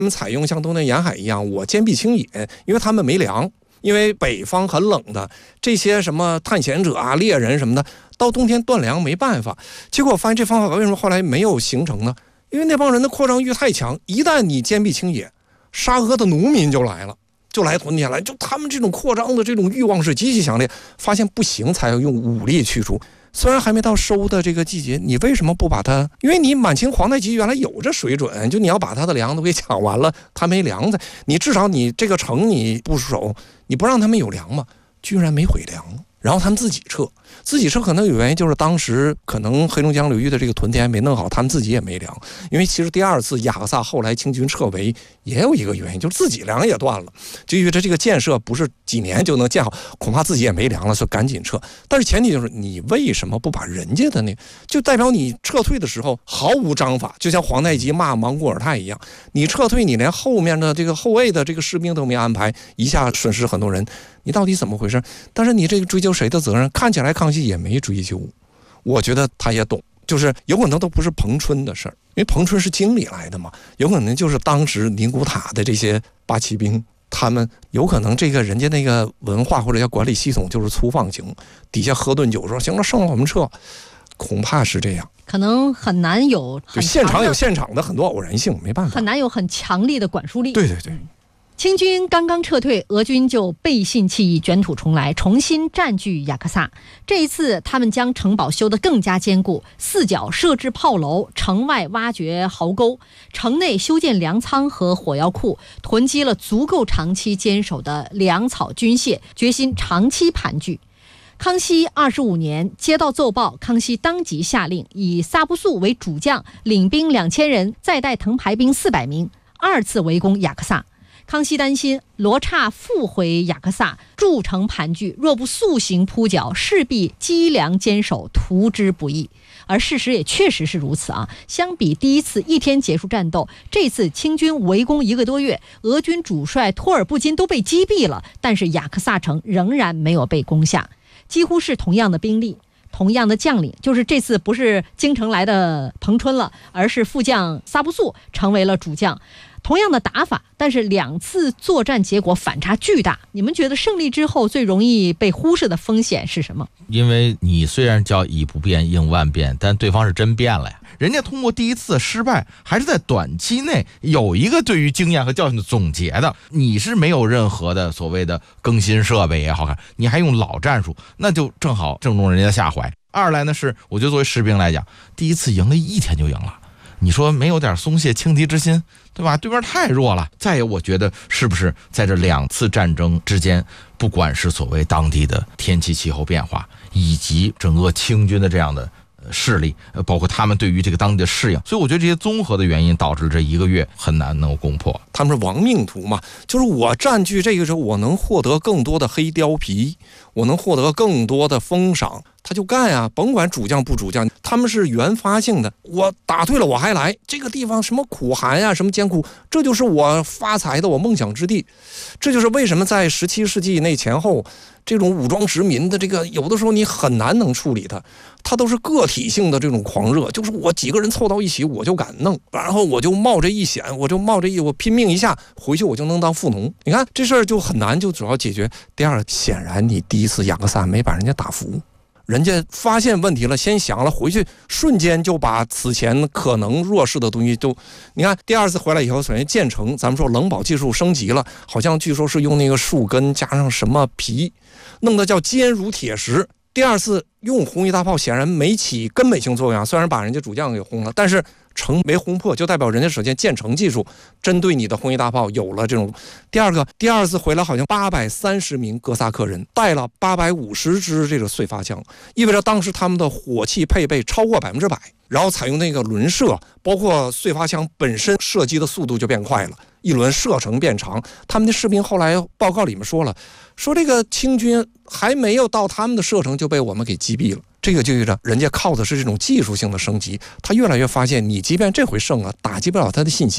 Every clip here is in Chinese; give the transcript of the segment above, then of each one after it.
他们采用像东南沿海一样，我坚壁清野，因为他们没粮，因为北方很冷的，这些什么探险者啊、猎人什么的，到冬天断粮没办法。结果我发现这方法为什么后来没有形成呢？因为那帮人的扩张欲太强，一旦你坚壁清野，沙俄的农民就来了，就来屯田来，就他们这种扩张的这种欲望是极其强烈，发现不行才要用武力驱除。虽然还没到收的这个季节，你为什么不把它？因为你满清皇太极原来有这水准，就你要把他的粮都给抢完了，他没粮的，你至少你这个城你不守，你不让他们有粮嘛，居然没毁粮。然后他们自己撤可能有原因，就是当时可能黑龙江流域的这个屯田没弄好，他们自己也没粮。因为其实第二次雅克萨后来清军撤围也有一个原因，就是自己粮也断了，就因为这个建设不是几年就能建好，恐怕自己也没粮了，所以赶紧撤。但是前提就是你为什么不把人家的那就代表你撤退的时候毫无章法，就像皇太极骂莽古尔泰一样，你撤退你连后面的这个后卫的这个士兵都没安排，一下损失很多人，你到底怎么回事？但是你这个追究谁的责任？看起来康熙也没追究，我觉得他也懂，就是有可能都不是彭春的事儿，因为彭春是经理来的嘛，有可能就是当时宁古塔的这些八旗兵，他们有可能这个人家那个文化或者叫管理系统就是粗放型，底下喝顿酒说行了，剩了我们撤，恐怕是这样。 可能很难有很现场有现场的很多偶然性，没办法， 很难有很强力的管束力。 对对对。 清军刚刚撤退，俄军就背信弃义，卷土重来，重新占据雅克萨。这一次他们将城堡修得更加坚固，四角设置炮楼，城外挖掘壕沟，城内修建粮仓和火药库，囤积了足够长期坚守的粮草军械，决心长期盘踞。康熙25年接到奏报，康熙当即下令以萨布素为主将，领兵2000人，再带藤牌兵400名，二次围攻雅克萨。康熙担心罗刹复回雅克萨，筑城盘踞，若不速行扑剿，势必积粮坚守，图之不易。而事实也确实是如此啊！相比第一次1天结束战斗，这次清军围攻1个多月，俄军主帅托尔布金都被击毙了，但是雅克萨城仍然没有被攻下，几乎是同样的兵力。同样的将领，就是这次不是京城来的彭春了，而是副将萨布素成为了主将。同样的打法，但是2次作战结果反差巨大。你们觉得胜利之后最容易被忽视的风险是什么？ 因为你虽然叫以不变应万变，但对方是真变了呀。人家通过第一次失败，还是在短期内有一个对于经验和教训的总结的。你是没有任何的所谓的更新设备也好看，你还用老战术，那就正好正中人家的下怀。二来呢是，我觉得作为士兵来讲，第一次赢了1天就赢了。你说没有点松懈轻敌之心，对吧？对面太弱了。再有，我觉得是不是在这2次战争之间，不管是所谓当地的天气气候变化，以及整个清军的这样的势力，包括他们对于这个当地的适应，所以我觉得这些综合的原因导致这1个月很难能够攻破。 他们是亡命徒嘛，就是我占据这个时候，我能获得更多的黑貂皮，我能获得更多的封赏，他就干啊，甭管主将不主将，他们是原发性的。我打退了我还来，这个地方什么苦寒啊，什么艰苦，这就是我发财的我梦想之地。这就是为什么在17世纪那前后，这种武装殖民的这个有的时候你很难能处理它都是个体性的这种狂热，就是我几个人凑到一起我就敢弄，然后我就冒着一险，我拼命一下回去我就能当富农。你看这事儿就很难，就主要解决。第二，显然你第一次雅克萨没把人家打服，人家发现问题了，先想了，回去瞬间就把此前可能弱势的东西都，你看第2次回来以后，首先建成，咱们说冷保技术升级了，好像据说是用那个树根加上什么皮，弄得叫坚如铁石。第2次用红衣大炮显然没起根本性作用，虽然把人家主将给轰了，但是城没轰破，就代表人家首先建成技术针对你的红衣大炮有了这种。第二个，第2次回来好像830名哥萨克人带了850支这个碎发枪，意味着当时他们的火器配备超过100%，然后采用那个轮射，包括碎发枪本身射击的速度就变快了，一轮射程变长。他们的士兵后来报告里面说了，说这个清军还没有到他们的射程就被我们给击毙了。这个就意味着人家靠的是这种技术性的升级，他越来越发现你即便这回胜了，打击不了他的信心，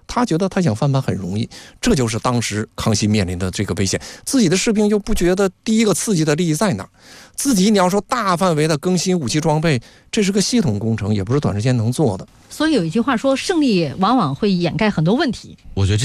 他觉得他想翻盘很容易，这就是当时康熙面临的这个危险。自己的士兵又不觉得第一个刺激的利益在哪儿，自己你要说大范围的更新武器装备，这是个系统工程，也不是短时间能做的。 所以有一句话说，胜利往往会掩盖很多问题。 我觉得